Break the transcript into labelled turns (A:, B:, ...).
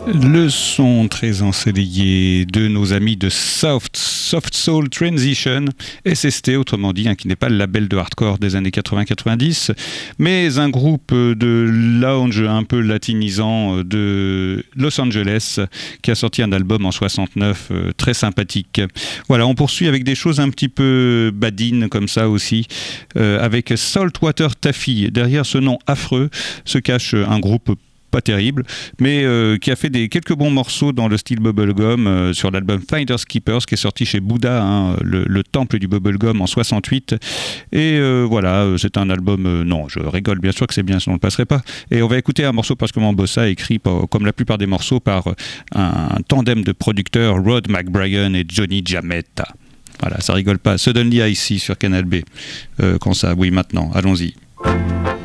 A: Le son très ensoleillé de nos amis de Soft Soul Transition, SST autrement dit, qui n'est pas le label de hardcore des années 80-90, mais un groupe de lounge un peu latinisant de Los Angeles qui a sorti un album en 69 très sympathique. Voilà, on poursuit avec des choses un petit peu badines comme ça aussi, avec Saltwater Taffy. Derrière ce nom affreux se cache un groupe pas terrible, mais qui a fait quelques bons morceaux dans le style bubblegum sur l'album Finders Keepers qui est sorti chez Bouddha, le temple du bubblegum en 68. Et voilà, c'est un album, non, je rigole, bien sûr que c'est bien, sinon on ne le passerait pas. Et on va écouter un morceau parce que Mambossa écrit, comme la plupart des morceaux, par un tandem de producteurs, Rod McBrien et Johnny Giametta. Voilà, ça rigole pas. Suddenly I See sur Canal B. Quand ça, oui, maintenant, allons-y.